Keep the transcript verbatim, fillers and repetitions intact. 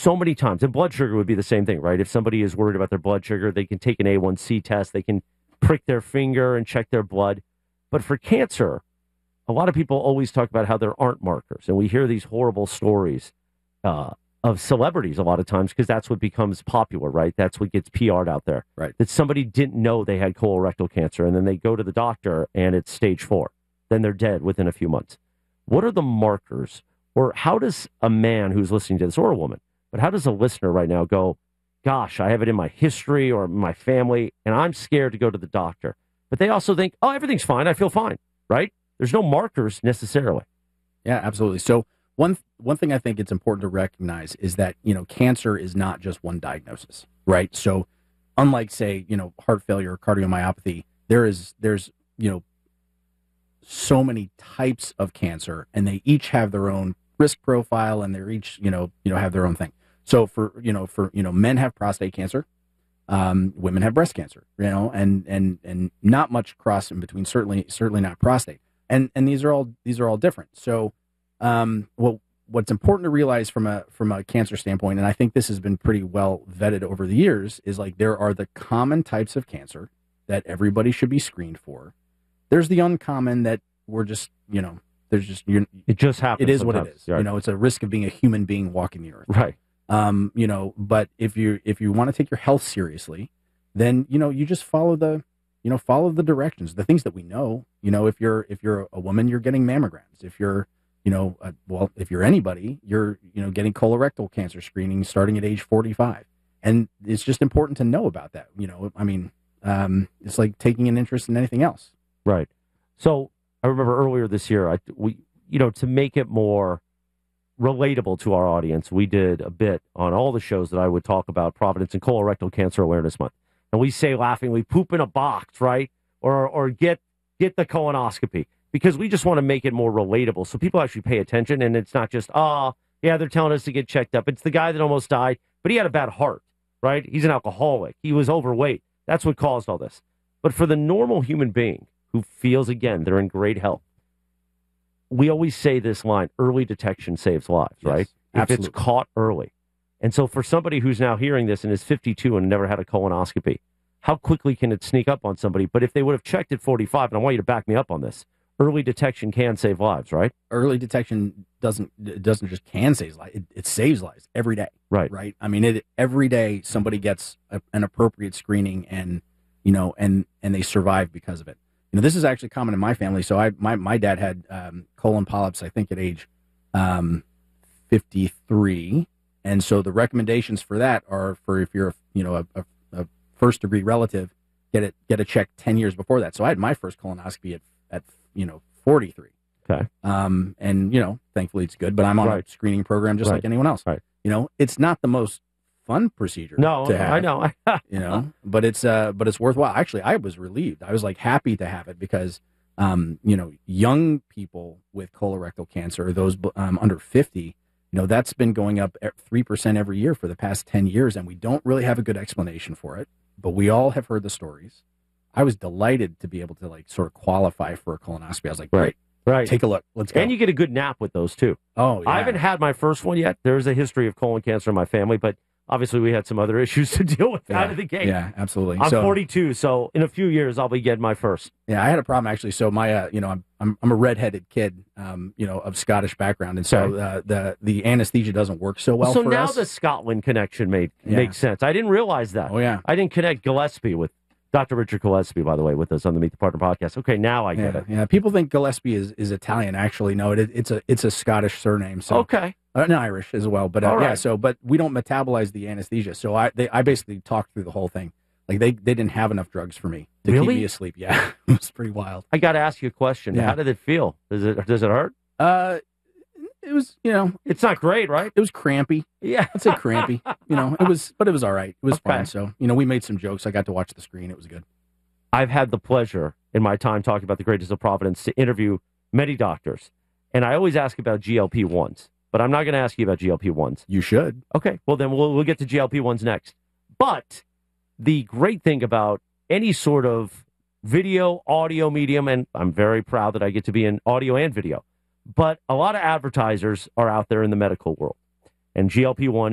so many times, and blood sugar would be the same thing, right? If somebody is worried about their blood sugar, they can take an A one C test, they can prick their finger and check their blood. But for cancer, a lot of people always talk about how there aren't markers, and we hear these horrible stories uh, of celebrities a lot of times because that's what becomes popular, right? That's what gets P R'd out there. Right. That somebody didn't know they had colorectal cancer, and then they go to the doctor, and it's stage four. Then they're dead within a few months. What are the markers, or how does a man who's listening to this, or a woman, but how does a listener right now go, gosh, I have it in my history or my family, and I'm scared to go to the doctor. But they also think, oh, everything's fine. I feel fine, right? There's no markers necessarily. Yeah, absolutely. So one one thing I think it's important to recognize is that, you know, cancer is not just one diagnosis, right? So unlike, say, you know, heart failure or cardiomyopathy, there is, there's, you know, so many types of cancer, and they each have their own risk profile, and they're each, you know, you know, have their own thing. So for, you know, for, you know, men have prostate cancer, um, women have breast cancer, you know, and, and, and not much cross in between, certainly, certainly not prostate. And, and these are all, these are all different. So, um, well, what's important to realize from a, from a cancer standpoint, and I think this has been pretty well vetted over the years, is like, there are the common types of cancer that everybody should be screened for. There's the uncommon that we're just, you know, there's just, you're, it just happens. It is what it is. Right. You know, it's a risk of being a human being walking the earth. Right. Um, you know, but if you, if you want to take your health seriously, then, you know, you just follow the, you know, follow the directions, the things that we know. You know, if you're, if you're a woman, you're getting mammograms. If you're, you know, uh, well, if you're anybody, you're, you know, getting colorectal cancer screening starting at age forty-five. And it's just important to know about that. You know, I mean, um, it's like taking an interest in anything else. Right. So I remember earlier this year, I, we, you know, to make it more relatable to our audience, we did a bit on all the shows that I would talk about Providence and Colorectal Cancer Awareness Month. And we say laughingly, poop in a box, right? Or or get get the colonoscopy, because we just want to make it more relatable so people actually pay attention. And it's not just, oh, yeah, they're telling us to get checked up. It's the guy that almost died, but he had a bad heart, right? He's an alcoholic. He was overweight. That's what caused all this. But for the normal human being who feels, again, they're in great health, we always say this line, early detection saves lives, Yes, right? absolutely. If it's caught early. And so for somebody who's now hearing this and is fifty-two and never had a colonoscopy, how quickly can it sneak up on somebody? But if they would have checked at forty-five, and I want you to back me up on this, early detection can save lives, right? Early detection doesn't, it doesn't just can save lives. It, it saves lives every day. Right. Right. I mean, it, every day somebody gets a, an appropriate screening, and, you know, and, and they survive because of it. You know, this is actually common in my family. So I, my, my dad had um, colon polyps, I think at age um, fifty-three. And so the recommendations for that are for, if you're, a, you know, a, a, a first degree relative, get it, get a check ten years before that. So I had my first colonoscopy at, at, you know, forty-three. Okay. Um, and, you know, thankfully it's good, but I'm on Right. a screening program just Right. like anyone else. Right. You know, it's not the most fun procedure. No, to have, I know. you know, but it's, uh, but it's worthwhile. Actually, I was relieved. I was like happy to have it because, um, you know, young people with colorectal cancer, those, um, under fifty, you know, that's been going up at three percent every year for the past ten years. And we don't really have a good explanation for it, but we all have heard the stories. I was delighted to be able to like sort of qualify for a colonoscopy. I was like, Right. great, Right. take a look. Let's go. And you get a good nap with those, too. Oh, yeah. I haven't had my first one yet. There's a history of colon cancer in my family, but obviously we had some other issues to deal with yeah, out of the gate. Yeah, absolutely. I'm so, forty-two, so in a few years I'll be getting my first. Yeah, I had a problem actually. So my, uh, you know, I'm, I'm I'm a redheaded kid, um, you know, of Scottish background, and so Okay. uh, the the anesthesia doesn't work so well so for now us. the Scotland connection made Yeah. makes sense. I didn't realize that. Oh yeah, I didn't connect Gillespie with Doctor Richard Gillespie, by the way, with us on the Meet the Partner podcast. Okay, now I get yeah, it. yeah. People think Gillespie is, is Italian. Actually, no, it, it's a it's a Scottish surname. So Okay. uh, and Irish as well. But uh, All yeah, right. so but we don't metabolize the anesthesia. So I they, I basically talked through the whole thing. Like they, they didn't have enough drugs for me to Really? keep me asleep. Yeah, it was pretty wild. I got to ask you a question. Yeah. How did it feel? Does it does it hurt? Uh, it was you know It's not great, right? it was crampy. Yeah. I'd say crampy. You know, it was, but it was all right. It was Okay. fine. So you know, we made some jokes. I got to watch the screen. It was good. I've had the pleasure in my time talking about the greatness of Providence to interview many doctors. And I always ask about G L P ones, but I'm not going to ask you about G L P ones. You should. Okay, well, then we'll, we'll get to G L P ones next. But the great thing about any sort of video, audio medium, and I'm very proud that I get to be in audio and video, but a lot of advertisers are out there in the medical world. And G L P one